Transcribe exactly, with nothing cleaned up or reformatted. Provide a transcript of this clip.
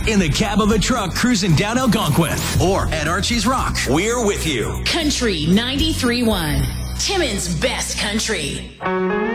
in the cab of a truck cruising down Algonquin, or at Archie's Rock. We're with you. Country ninety-three point one. Timmins' best country.